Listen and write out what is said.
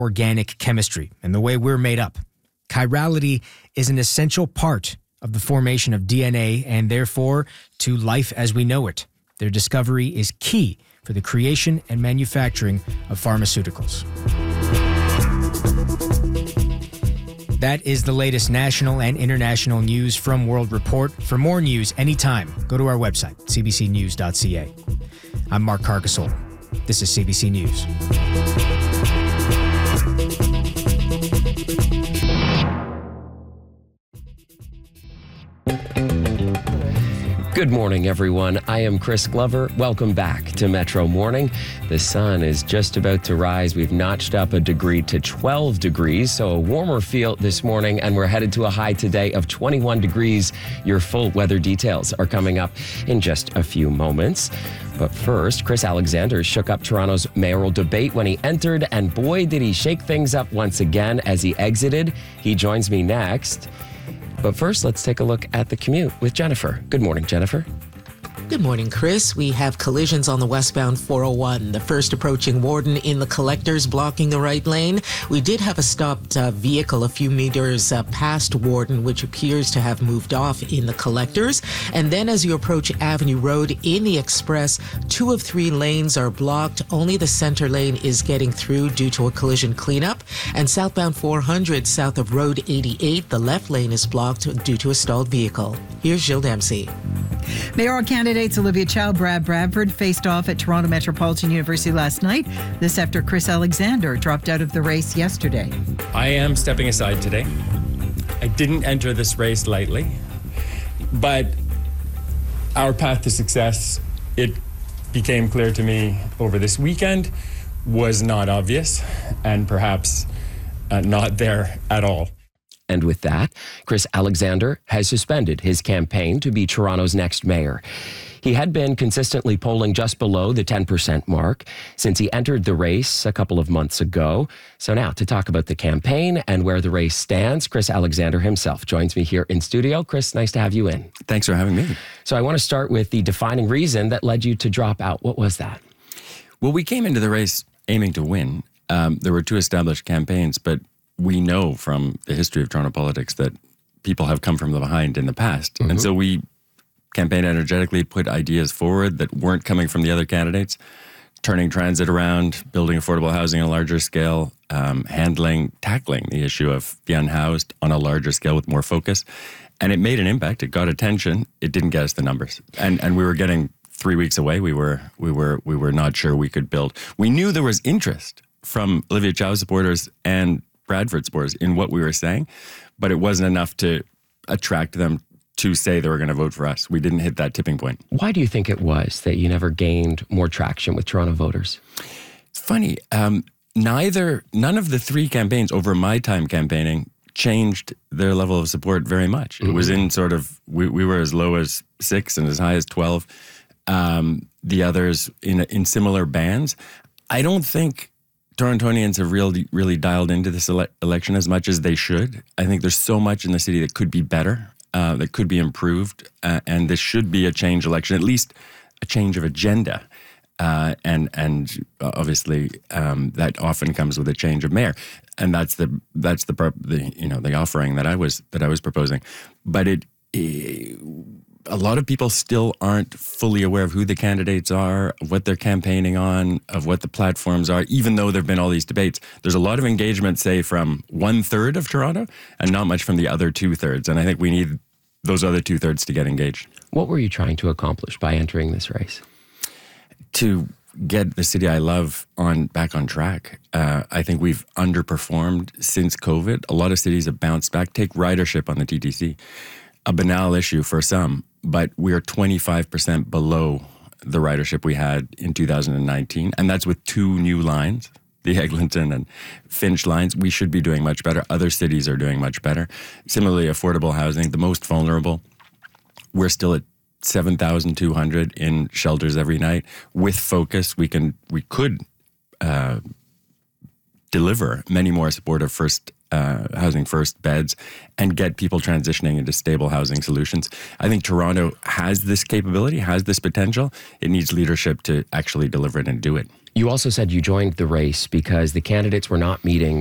organic chemistry and the way we're made up. Chirality is an essential part of the formation of DNA and therefore to life as we know it. Their discovery is key for the creation and manufacturing of pharmaceuticals. That is the latest national and international news from World Report. For more news anytime, go to our website, cbcnews.ca. I'm Mark Carcasole. This is CBC News. Good morning, everyone. I am Chris Glover. Welcome back to Metro Morning. The sun is just about to rise. We've notched up a degree to 12 degrees, so a warmer feel this morning, and we're headed to a high today of 21 degrees. Your full weather details are coming up in just a few moments. But first, Chris Alexander shook up Toronto's mayoral debate when he entered, and boy, did he shake things up once again as he exited. He joins me next. But first, let's take a look at the commute with Jennifer. Good morning, Jennifer. Good morning, Chris. We have collisions on the westbound 401. The first approaching Warden in the Collectors blocking the right lane. We did have a stopped vehicle a few meters past Warden, which appears to have moved off in the Collectors. And then as you approach Avenue Road in the Express, 2 of 3 lanes are blocked. Only the center lane is getting through due to a collision cleanup. And southbound 400 south of Road 88, the left lane is blocked due to a stalled vehicle. Here's Jill Dempsey. Mayoral candidates Olivia Chow, Brad Bradford faced off at Toronto Metropolitan University last night. This after Chris Alexander dropped out of the race yesterday. I am stepping aside today. I didn't enter this race lightly, but our path to success, it became clear to me over this weekend, was not obvious and perhaps not there at all. And with that, Chris Alexander has suspended his campaign to be Toronto's next mayor. He had been consistently polling just below the 10% mark since he entered the race a couple of months ago. So now to talk about the campaign and where the race stands, Chris Alexander himself joins me here in studio. Chris, nice to have you in. Thanks for having me. So I want to start with the defining reason that led you to drop out. What was that? Well, we came into the race aiming to win. There were 2 established campaigns, but we know from the history of Toronto politics that people have come from the behind in the past. Mm-hmm. And so we campaigned energetically, put ideas forward that weren't coming from the other candidates, turning transit around, building affordable housing on a larger scale, tackling the issue of the unhoused on a larger scale with more focus. And it made an impact. It got attention. It didn't get us the numbers. And we were getting 3 weeks away. We were not sure we could build. We knew there was interest from Olivia Chow supporters and Bradford supporters in what we were saying, but it wasn't enough to attract them to say they were going to vote for us. We didn't hit that tipping point. Why do you think it was that you never gained more traction with Toronto voters? It's funny. None of the 3 campaigns over my time campaigning changed their level of support very much. Mm-hmm. It was in sort of, we were as low as 6 and as high as 12. The others in similar bands. I don't think Torontonians have really dialed into this election as much as they should. I think there's so much in the city that could be better, that could be improved, and this should be a change election, at least a change of agenda. And obviously that often comes with a change of mayor, and that's the offering that I was proposing. But a lot of people still aren't fully aware of who the candidates are, of what they're campaigning on, of what the platforms are, even though there have been all these debates. There's a lot of engagement, say, from 1/3 of Toronto and not much from the other 2/3. And I think we need those other 2/3 to get engaged. What were you trying to accomplish by entering this race? To get the city I love back on track. I think we've underperformed since COVID. A lot of cities have bounced back. Take ridership on the TTC. A banal issue for some, but we are 25% below the ridership we had in 2019. And that's with 2 new lines, the Eglinton and Finch lines. We should be doing much better. Other cities are doing much better. Similarly, affordable housing, the most vulnerable. We're still at 7,200 in shelters every night. With focus, we could deliver many more supportive first housing first beds and get people transitioning into stable housing solutions. I think Toronto has this capability, has this potential. It needs leadership to actually deliver it and do it. You also said you joined the race because the candidates were not meeting